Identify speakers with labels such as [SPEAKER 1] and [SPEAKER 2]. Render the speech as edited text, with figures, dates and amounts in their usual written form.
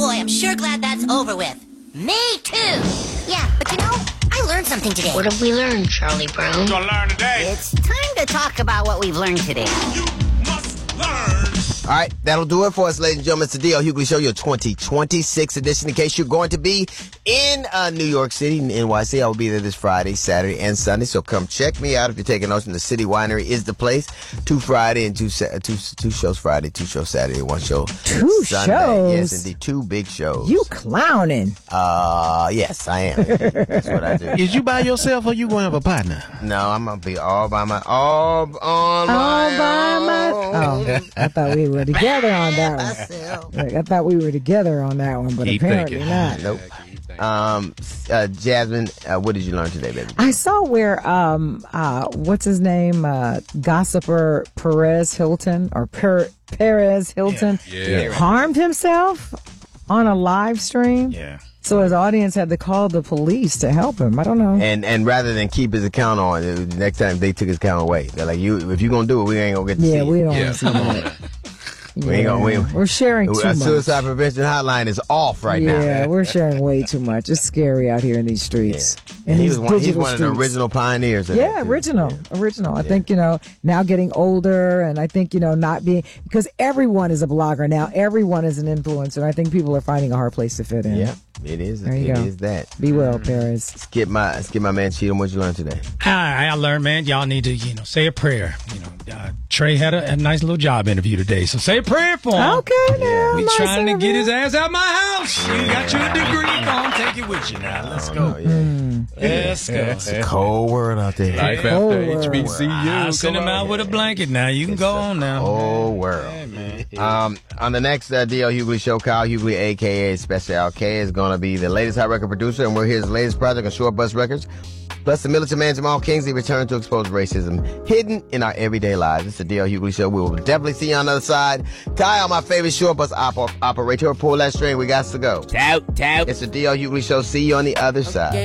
[SPEAKER 1] boy, I'm sure glad that's over with. Me too. Yeah, but you know, I learned something today.
[SPEAKER 2] What have we learned, Charlie Brown?
[SPEAKER 3] What you gonna learn today?
[SPEAKER 1] It's time to talk about what we've learned today.
[SPEAKER 3] You must learn.
[SPEAKER 4] All right, that'll do it for us, ladies and gentlemen. It's the D.L. Hughley Show, your 2026 edition. In case you're going to be in New York City, in NYC, I will be there this Friday, Saturday, and Sunday. So come check me out if you're taking notes. The City Winery is the place. 2 Friday and two shows Friday, 2 shows Saturday, 1 show
[SPEAKER 5] Two
[SPEAKER 4] Sunday.
[SPEAKER 5] shows?
[SPEAKER 4] Yes, indeed, 2 big shows.
[SPEAKER 5] You clowning.
[SPEAKER 4] Yes, I am. That's what I do.
[SPEAKER 6] Is you by yourself or you going to have a partner?
[SPEAKER 4] No, I'm gonna be all by my own.
[SPEAKER 5] Oh, I thought we were together on that one.
[SPEAKER 4] Myself.
[SPEAKER 5] Look, I thought we were together on that one, but
[SPEAKER 6] Keep
[SPEAKER 5] apparently
[SPEAKER 6] thinking.
[SPEAKER 5] not.
[SPEAKER 4] Nope. Jasmine, what did you learn today, baby?
[SPEAKER 5] I saw where what's his name, gossiper Perez Hilton Perez Hilton harmed himself on a live stream.
[SPEAKER 6] Yeah.
[SPEAKER 5] So his audience had to call the police to help him. I don't know.
[SPEAKER 4] And rather than keep his account on, next time they took his account away. They're like, if you're gonna do it, we ain't gonna get to see it.
[SPEAKER 5] We don't want to see that. We're sharing too much.
[SPEAKER 4] Suicide prevention hotline is off right now.
[SPEAKER 5] Yeah, we're sharing way too much. It's scary out here in these streets.
[SPEAKER 4] Yeah.
[SPEAKER 5] In
[SPEAKER 4] He's
[SPEAKER 5] these
[SPEAKER 4] one of
[SPEAKER 5] digital
[SPEAKER 4] the
[SPEAKER 5] streets.
[SPEAKER 4] original pioneers. Of
[SPEAKER 5] Yeah,
[SPEAKER 4] that, too.
[SPEAKER 5] original. I think, now getting older, and I think, not being, because everyone is a blogger now. Everyone is an influencer. And I think people are finding a hard place to fit in.
[SPEAKER 4] Yeah, it is.
[SPEAKER 5] There you
[SPEAKER 4] It
[SPEAKER 5] go.
[SPEAKER 4] is that.
[SPEAKER 5] Be well, Perez.
[SPEAKER 4] Skip my man Cheatham. What you learned today?
[SPEAKER 7] I learned, man, y'all need to, say a prayer. Trey had a nice little job interview today, so say a prayer for him.
[SPEAKER 5] Okay, now.
[SPEAKER 7] We
[SPEAKER 5] nice
[SPEAKER 7] trying to
[SPEAKER 5] interview.
[SPEAKER 7] get his ass out my house. You got your degree, go on, take it with you now. Let's go. Let's go.
[SPEAKER 4] It's a cold world out there.
[SPEAKER 6] Life after HBCU.
[SPEAKER 7] I'll send him out with a blanket now. You can go on now.
[SPEAKER 4] Whole world. On the next D.L. Hughley Show, Kyle Hughley, a.k.a. Special LK, is going to be the latest hot record producer, and we're his latest project on Short Bus Records. Plus, the militant man Jamal Kingsley returned to expose racism hidden in our everyday lives. It's the D.L. Hughley Show. We will definitely see you on the other side. Kyle, my favorite short bus operator, pull that string. We got to go.
[SPEAKER 6] Tout.
[SPEAKER 4] It's the D.L. Hughley Show. See you on the other side.